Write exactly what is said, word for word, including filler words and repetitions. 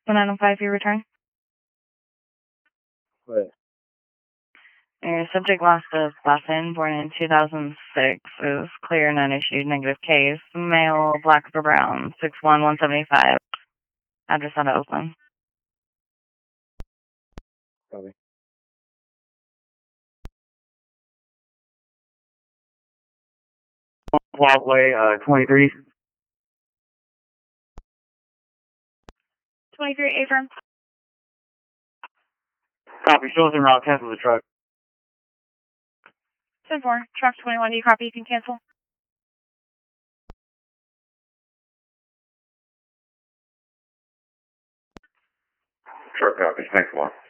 one nine five, your return. What? Your subject lost a lesson, born in two thousand six, is clear, non-issued, negative case, male, black or brown, six one, one seventy-five, address out of Oakland. Copy. Walkway, uh, twenty-three. twenty-three, affirm. Copy, shows en route, cancel the truck. ten four, truck twenty-one, do you copy? You can cancel. Truck copy, thanks a lot.